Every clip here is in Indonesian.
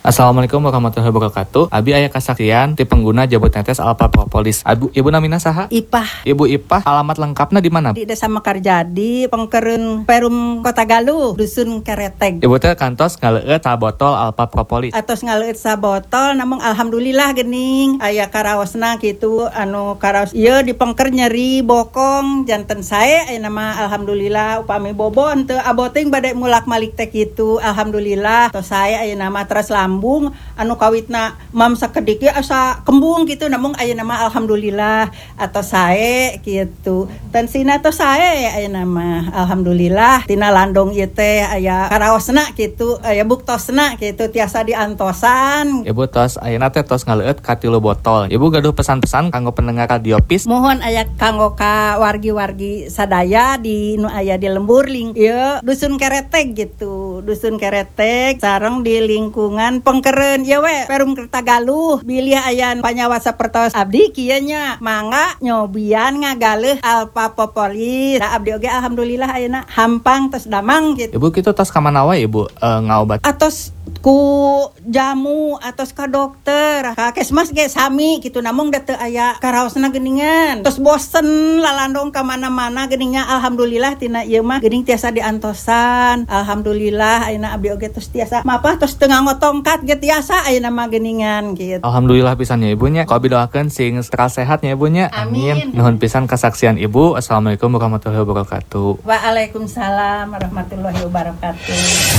Assalamualaikum warahmatullahi wabarakatuh. Abi aya kasaksian ti pengguna jabut netes Alpha Propolis. Ibu namina saha? Ipah. Ibu Ipah, alamat lengkapna di mana? Di Desa Mekarjadi, Pengkereun Perum Kota Galuh, Dusun Kereteg. Ibu teh kantos ngaleueut sabotol Alpha Propolis. Atos ngaleueut sabotol, namun alhamdulillah geuning aya karaosna kitu karaos ieu di pengker nyeri bokong janten sae aya nama alhamdulillah upami bobon teu aboting bade mulak-malik teh kitu alhamdulillah tos sae aya nama teras lambung kawitna mam sakedik asa kembung gitu namun aya nama alhamdulillah atau sae gitu tensina tos sae aya nama alhamdulillah tina landong ieu teh aya karaosna gitu aya buktosna gitu tiasa diantosan. Ibu tos ayeuna teh tos ngaleueut ka 3 botol. Ibu gaduh pesan-pesan kanggo pendengar radio PIS. Mohon aya kanggo ka wargi-wargi sadaya di nu aya di lembur ieu dusun Kereteg gitu. Dusun Kereteg sareng di lingkungan Pengkereun ieu we Perum Kota Galuh. Bilih aya panyawasa pertos abdi kieu nya mangga nyobian ngagaleuh Alpha Propolis. Da abdi oge alhamdulillah ayeuna hampang tos damang gitu. Ibu kitu tos ka mana wae Ibu ngaobat? Atos ku jamu atos ka dokter ka kesmas ge sami gitu namun da teu aya karaosna geuningan terus bosen lalandong ka mana-mana geuningnya alhamdulillah tina ieu mah geuning tiasa diantosan alhamdulillah ayeuna abdi oge tos tiasa mapah tos teu ngangotongkat ge tiasa ayeuna mah geuningan gitu. Alhamdulillah pisan ya Ibu nya. Ku abi doakeun sing stres sehat ya Ibu nya. Amin. Nuhun pisan kasaksian Ibu. Assalamualaikum warahmatullahi wabarakatuh. Waalaikumsalam warahmatullahi wabarakatuh.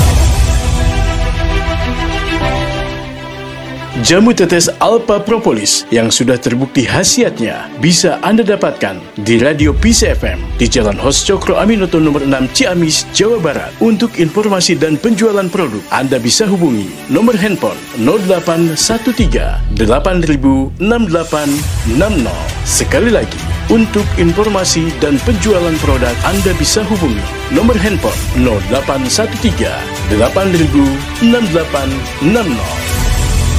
Jamu tetes Alpha Propolis yang sudah terbukti khasiatnya bisa Anda dapatkan di Radio PIS FM di Jalan Hos Cokro Aminoto nomor 6 Ciamis, Jawa Barat. Untuk informasi dan penjualan produk, Anda bisa hubungi nomor handphone 0813 8000 6860. Sekali lagi, untuk informasi dan penjualan produk, Anda bisa hubungi nomor handphone 0813 8000 6860.